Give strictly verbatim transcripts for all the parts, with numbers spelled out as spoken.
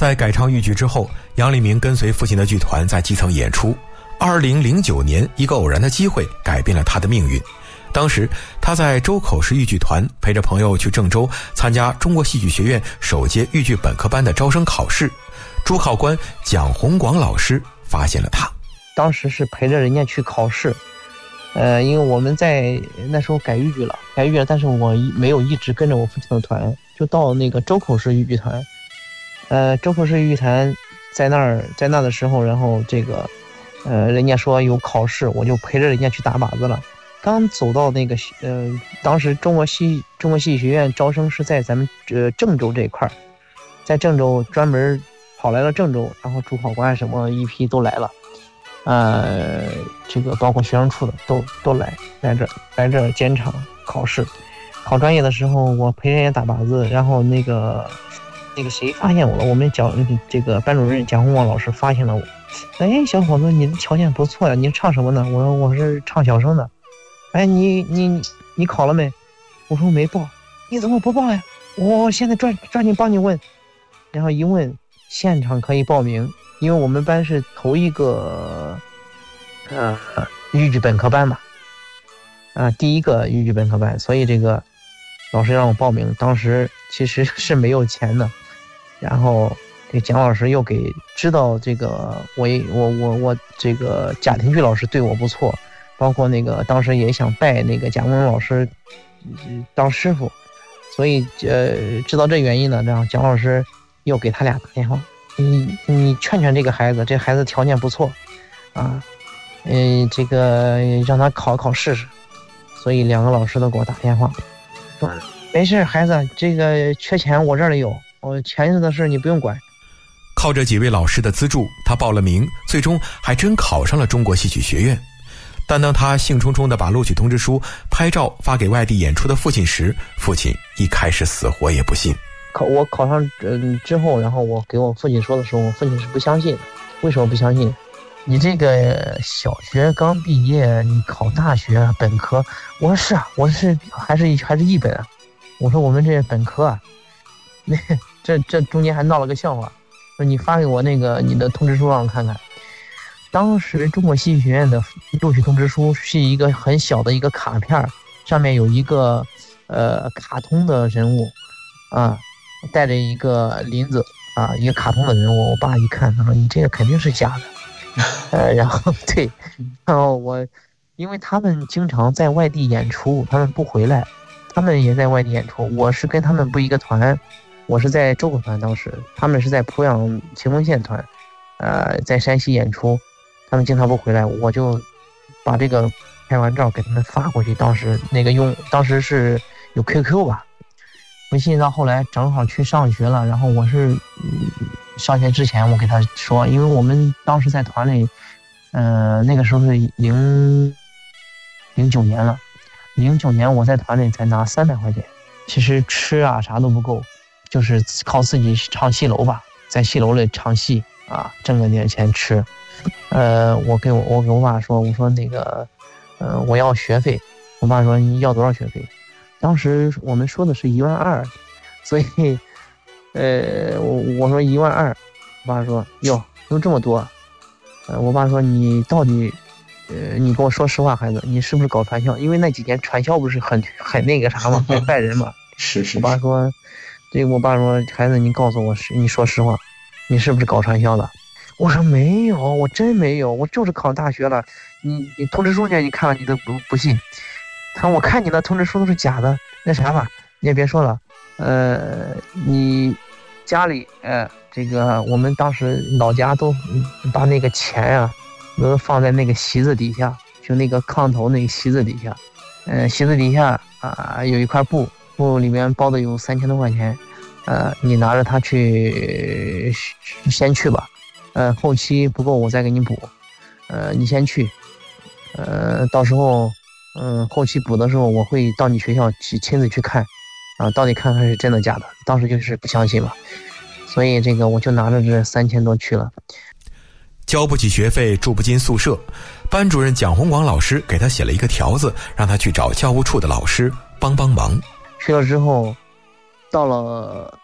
在改唱豫剧之后，杨立明跟随父亲的剧团在基层演出。二零零九年，一个偶然的机会改变了他的命运。当时他在周口市豫剧团陪着朋友去郑州参加中国戏剧学院首届豫剧本科班的招生考试，主考官蒋洪广老师发现了他。 当时是陪着人家去考试，呃，因为我们在那时候改豫剧了，改豫剧了，但是我没有一直跟着我父亲的团，就到那个周口市豫剧团。呃，周口市豫剧团在那儿，在那的时候，然后这个，呃，人家说有考试，我就陪着人家去打靶子了。刚走到那个，呃，当时中国戏中国戏剧学院招生是在咱们呃郑州这一块儿，在郑州专门跑来了郑州，然后主考官什么一批都来了，呃，这个包括学生处的都都来来这来这监场考试，考专业的时候我陪人家打靶子，然后那个那个谁发现我了，我们讲这个班主任蒋洪广老师发现了我，哎，小伙子，你的条件不错呀，你唱什么呢？我说我是唱小生的。哎，你你你考了没？我说没报。你怎么不报呀？我现在抓抓紧帮你问。然后一问，现场可以报名，因为我们班是头一个呃豫剧本科班嘛，啊、呃，第一个豫剧本科班，所以这个老师让我报名。当时其实是没有钱的，然后这蒋老师又给知道这个我我我我这个贾廷剧老师对我不错。包括那个当时也想拜那个贾文龙老师、呃、当师傅，所以呃知道这原因呢，然后蒋老师又给他俩打电话，你你劝劝这个孩子，这孩子条件不错啊，嗯、呃，这个让他考考试试。所以两个老师都给我打电话，说没事，孩子，这个缺钱我这里有，我钱的事你不用管。 靠着几位老师的资助，他报了名，最终还真考上了中国戏曲学院。但当他兴冲冲地把录取通知书拍照发给外地演出的父亲时，父亲一开始死活也不信。 考我考上嗯之后，然后我给我父亲说的时候，我父亲是不相信的。为什么不相信？你这个小学刚毕业，你考大学本科？我说是啊，我是还是还是一本啊。我说我们这本科啊，那这这中间还闹了个笑话，说你发给我那个你的通知书让我看看。当时中国戏剧学院的录取通知书是一个很小的一个卡片，上面有一个呃卡通的人物啊，带着一个林子啊，一个卡通的人物。我爸一看，他说你这个肯定是假的，呃，然后对，然后我因为他们经常在外地演出，他们不回来，他们也在外地演出，我是跟他们不一个团，我是在周口团，当时他们是在濮阳秦峰县团，呃，在山西演出。他们经常不回来，我就把这个拍完照给他们发过去。当时那个用，当时是有 Q Q 吧，微信到后来正好去上学了，然后我是、嗯、上学之前我给他说，因为我们当时在团里，呃，那个时候是零零九年了，零九年我在团里才拿三百块钱，其实吃啊啥都不够，就是靠自己唱戏楼吧，在戏楼里唱戏啊，挣个点钱吃。呃，我给我我给我爸说，我说那个，呃，我要学费。我爸说你要多少学费？当时我们说的是一万二，所以，呃，我我说一万二，我爸说哟，有这么多。呃，我爸说你到底，呃，你跟我说实话，孩子，你是不是搞传销？因为那几年传销不是很很那个啥嘛，很害人嘛。 是是。 我爸说，这个我爸说，孩子，你告诉我是，你说实话，你是不是搞传销的？我说没有，我真没有，我就是考大学了。你你通知书呢？你看了你都不不信。他说我看你的通知书都是假的，那啥吧，你也别说了。呃，你家里呃这个我们当时老家都把那个钱啊，都放在那个席子底下，就那个炕头那个席子底下，呃席子底下啊、呃、有一块布，布里面包的有三千多块钱，呃你拿着它去先去吧。呃，后期不够我再给你补，呃，你先去，呃，到时候，嗯、呃，后期补的时候我会到你学校去亲自去看，啊，到底看看是真的假的。当时就是不相信嘛，所以这个我就拿着这三千多去了。 交不起学费，住不进宿舍，班主任蒋洪广老师给他写了一个条子，让他去找教务处的老师帮帮忙。 去了之后，到了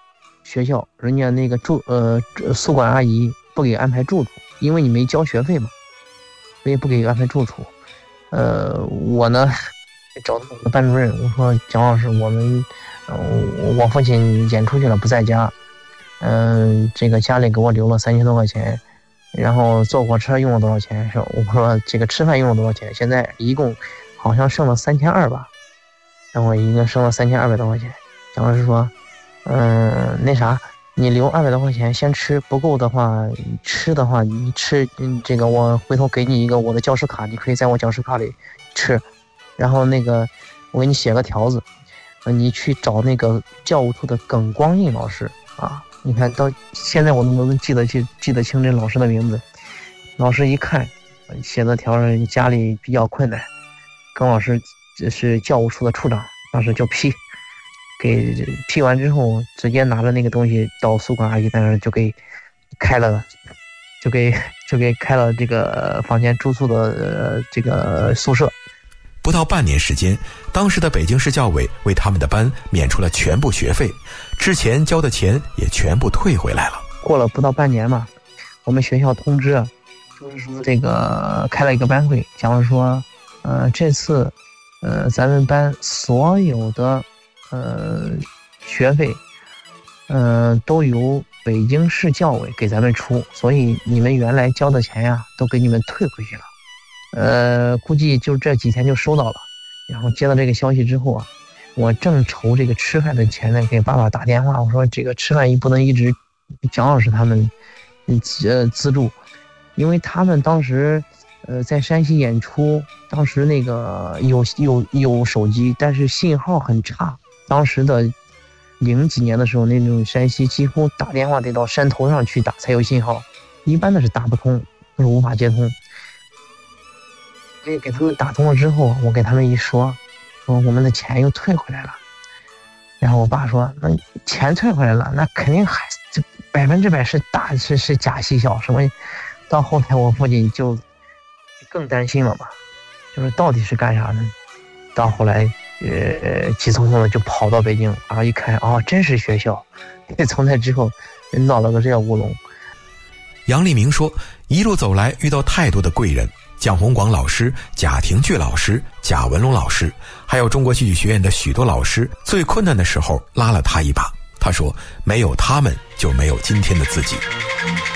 学校，人家那个住呃宿管阿姨不给安排住处，因为你没交学费嘛，所以不给安排住处。呃，我呢找到我的班主任，我说蒋老师，我们呃我父亲演出去了，不在家，嗯、呃，这个家里给我留了三千多块钱，然后坐火车用了多少钱？说我说这个吃饭用了多少钱？现在一共好像剩了三千二吧，然后一共剩了三千二百多块钱。蒋老师说，嗯、呃，那啥。你留二百多块钱先吃，不够的话，吃的话你吃，嗯，这个我回头给你一个我的教师卡，你可以在我教师卡里吃。然后那个我给你写个条子，呃，你去找那个教务处的耿光印老师啊。你看到现在我都能记得记记得清这老师的名字。老师一看写的条上家里比较困难，耿老师这是教务处的处长，当时就批。给批完之后，直接拿着那个东西到宿管阿姨那儿就给开了，就给就给开了这个房间住宿的、呃、这个宿舍。 不到半年时间，当时的北京市教委为他们的班免除了全部学费，之前交的钱也全部退回来了。 过了不到半年嘛，我们学校通知，就是说这个开了一个班会，讲了说，呃，这次，呃，咱们班所有的。呃，学费，呃，都由北京市教委给咱们出，所以你们原来交的钱呀，都给你们退回去了。呃，估计就这几天就收到了。然后接到这个消息之后啊，我正筹这个吃饭的钱呢，给爸爸打电话，我说这个吃饭也不能一直蒋老师他们呃资助，因为他们当时呃在山西演出，当时那个有有有手机，但是信号很差。当时的零几年的时候，那种山西几乎打电话得到山头上去打才有信号，一般的是打不通，都是无法接通。给给他们打通了之后，我给他们一说，说我们的钱又退回来了。然后我爸说，那钱退回来了，那肯定还这百分之百是大是是假戏笑什么。到后来我父亲就更担心了嘛，就是到底是干啥呢？到后来。呃，急匆匆的就跑到北京，然后一看，哦，真是学校。从那之后，闹了个这乌龙。 杨立明说，一路走来遇到太多的贵人，蒋宏广老师、贾廷聚老师、贾文龙老师，还有中国戏剧学院的许多老师，最困难的时候拉了他一把。他说，没有他们，就没有今天的自己。